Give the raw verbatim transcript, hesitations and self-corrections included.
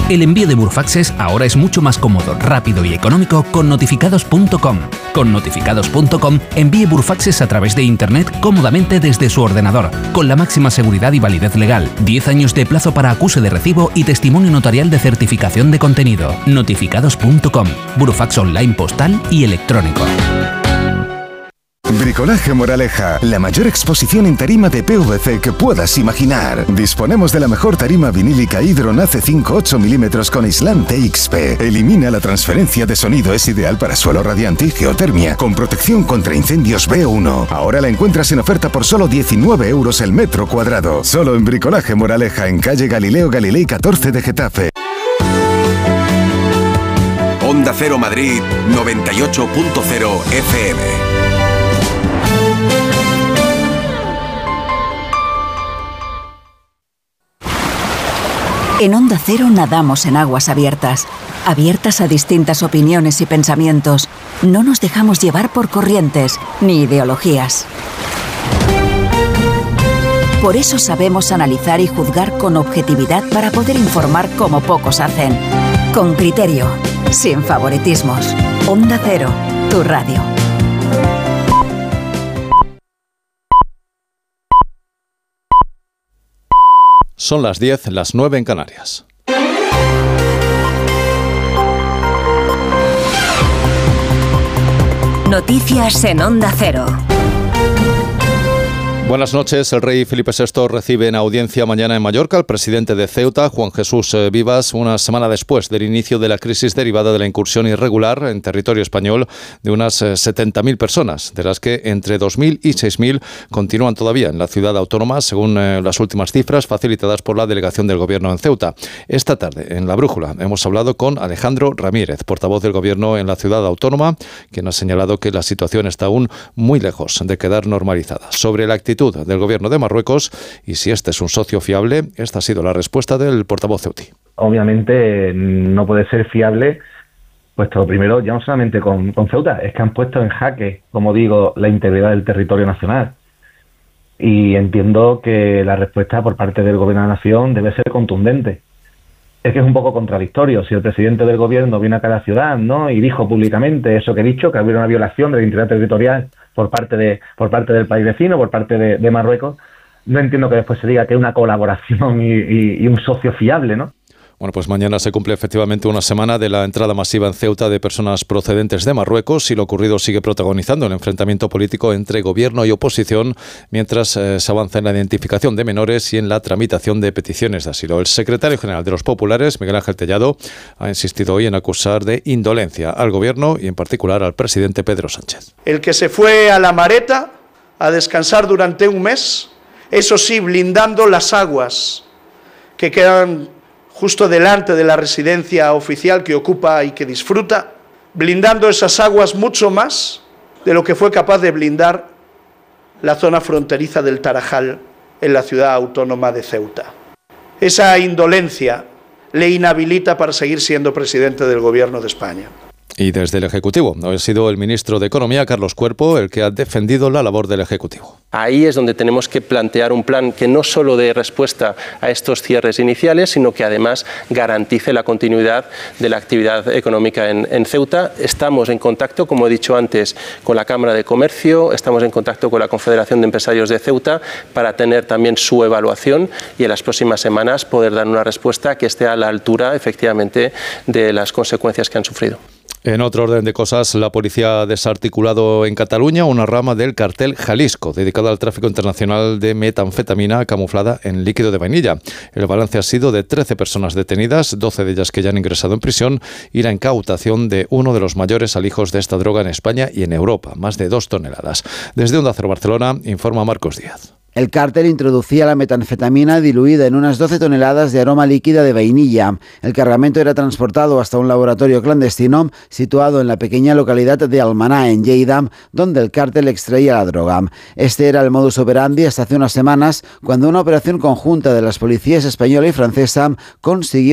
El envío de burofaxes ahora es mucho más cómodo, rápido y económico con notificados punto com. Con notificados punto com envíe burofaxes a través de Internet cómodamente desde su ordenador, con la máxima seguridad y validez legal, diez años de plazo para acuse de recibo y testimonio notarial de certificación de contenido. notificados punto com, burofax online postal y electrónico. Bricolaje Moraleja, la mayor exposición en tarima de P V C que puedas imaginar. Disponemos de la mejor tarima vinílica Hydron A C cinco ocho milímetros con Islam T X P. Elimina la transferencia de sonido, es ideal para suelo radiante y geotermia, con protección contra incendios B uno. Ahora la encuentras en oferta por solo diecinueve euros el metro cuadrado. Solo en Bricolaje Moraleja, en calle Galileo Galilei catorce de Getafe. Onda Cero Madrid noventa y ocho punto cero F M. En Onda Cero nadamos en aguas abiertas, abiertas a distintas opiniones y pensamientos. No nos dejamos llevar por corrientes ni ideologías. Por eso sabemos analizar y juzgar con objetividad para poder informar como pocos hacen. Con criterio, sin favoritismos. Onda Cero, tu radio. Son las diez, las nueve en Canarias. Noticias en Onda Cero. Buenas noches. El rey Felipe sexto recibe en audiencia mañana en Mallorca al presidente de Ceuta, Juan Jesús Vivas, una semana después del inicio de la crisis derivada de la incursión irregular en territorio español de unas setenta mil personas, de las que entre dos mil y seis mil continúan todavía en la ciudad autónoma, según eh, las últimas cifras facilitadas por la delegación del Gobierno en Ceuta. Esta tarde, en La Brújula, hemos hablado con Alejandro Ramírez, portavoz del Gobierno en la ciudad autónoma, quien ha señalado que la situación está aún muy lejos de quedar normalizada. Sobre la actitud del Gobierno de Marruecos y si este es un socio fiable, esta ha sido la respuesta del portavoz ceutí. Obviamente no puede ser fiable, puesto primero ya no solamente con, con Ceuta, es que han puesto en jaque, como digo, la integridad del territorio nacional. Y entiendo que la respuesta por parte del Gobierno de la Nación debe ser contundente. Es que es un poco contradictorio. Si el presidente del Gobierno viene acá a la ciudad, ¿no?, y dijo públicamente eso que he dicho, que había una violación de la integridad territorial por parte de por parte del país vecino, por parte de, de Marruecos, no entiendo que después se diga que es una colaboración y, y, y un socio fiable, ¿no? Bueno, pues mañana se cumple efectivamente una semana de la entrada masiva en Ceuta de personas procedentes de Marruecos y lo ocurrido sigue protagonizando el enfrentamiento político entre gobierno y oposición mientras eh, se avanza en la identificación de menores y en la tramitación de peticiones de asilo. El secretario general de los populares, Miguel Ángel Tellado, ha insistido hoy en acusar de indolencia al gobierno y en particular al presidente Pedro Sánchez. El que se fue a la Mareta a descansar durante un mes, eso sí, blindando las aguas que quedan justo delante de la residencia oficial que ocupa y que disfruta, blindando esas aguas mucho más de lo que fue capaz de blindar la zona fronteriza del Tarajal en la ciudad autónoma de Ceuta. Esa indolencia le inhabilita para seguir siendo presidente del Gobierno de España. Y desde el Ejecutivo, hoy ha sido el ministro de Economía, Carlos Cuerpo, el que ha defendido la labor del Ejecutivo. Ahí es donde tenemos que plantear un plan que no solo dé respuesta a estos cierres iniciales, sino que además garantice la continuidad de la actividad económica en, en Ceuta. Estamos en contacto, como he dicho antes, con la Cámara de Comercio, estamos en contacto con la Confederación de Empresarios de Ceuta para tener también su evaluación y en las próximas semanas poder dar una respuesta que esté a la altura, efectivamente, de las consecuencias que han sufrido. En otro orden de cosas, la policía ha desarticulado en Cataluña una rama del cartel Jalisco, dedicada al tráfico internacional de metanfetamina camuflada en líquido de vainilla. El balance ha sido de trece personas detenidas, doce de ellas que ya han ingresado en prisión, y la incautación de uno de los mayores alijos de esta droga en España y en Europa, más de dos toneladas. Desde Onda Cero Barcelona, informa Marcos Díaz. El cártel introducía la metanfetamina diluida en unas doce toneladas de aroma líquida de vainilla. El cargamento era transportado hasta un laboratorio clandestino situado en la pequeña localidad de Almaná, en Lleida, donde el cártel extraía la droga. Este era el modus operandi hasta hace unas semanas, cuando una operación conjunta de las policías española y francesa consiguió